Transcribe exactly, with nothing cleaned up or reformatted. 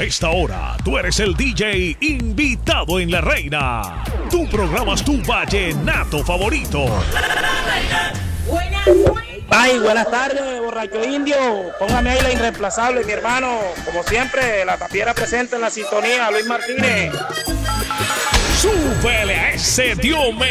A esta hora, tú eres el D J invitado en La Reina. Tú programas tu vallenato favorito. Buenas, buenas. Ay, buenas tardes, borracho indio. Póngame ahí la irreemplazable, mi hermano. Como siempre, la tapiera presente en la sintonía, Luis Martínez. Súbele a ese Dios